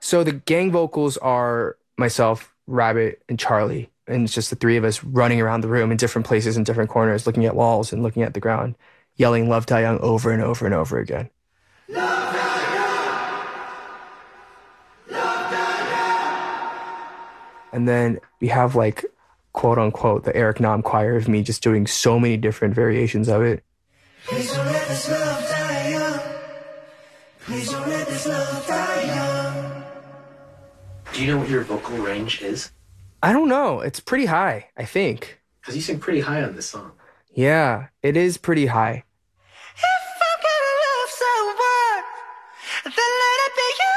So the gang vocals are myself, Rabbit, and Charlie. And it's just the three of us running around the room in different places in different corners, looking at walls and looking at the ground, yelling Love Die Young over and over and over again. And then we have like, quote unquote, the Eric Nam choir of me just doing so many different variations of it. Please don't let this love die young. Please don't let this love die young. Do you know what your vocal range is? I don't know. It's pretty high, I think. Because you sing pretty high on this song. Yeah, it is pretty high. If I'm gonna love someone, then let it be you.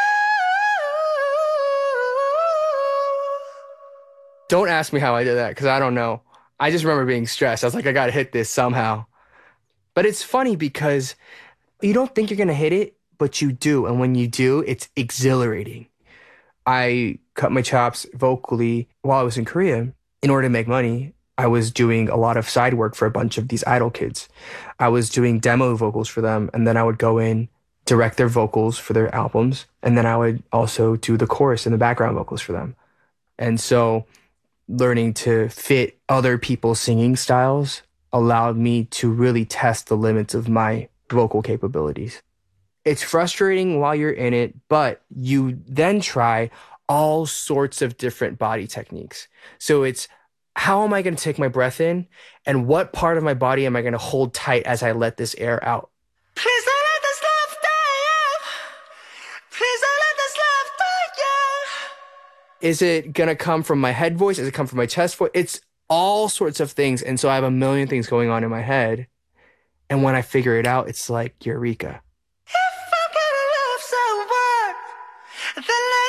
Don't ask me how I did that because I don't know. I just remember being stressed. I was like, I gotta hit this somehow. But it's funny because you don't think you're gonna hit it, but you do. And when you do, it's exhilarating. I cut my chops vocally while I was in Korea. In order to make money, I was doing a lot of side work for a bunch of these idol kids. I was doing demo vocals for them, and then I would go in, direct their vocals for their albums, and then I would also do the chorus and the background vocals for them. And so learning to fit other people's singing styles allowed me to really test the limits of my vocal capabilities. It's frustrating while you're in it, but you then try all sorts of different body techniques. So it's, how am I going to take my breath in? And what part of my body am I going to hold tight as I let this air out? Please don't let this love die young. Please don't let this love die young. Is it going to come from my head voice? Does it come from my chest voice? It's all sorts of things. And so I have a million things going on in my head. And when I figure it out, it's like eureka.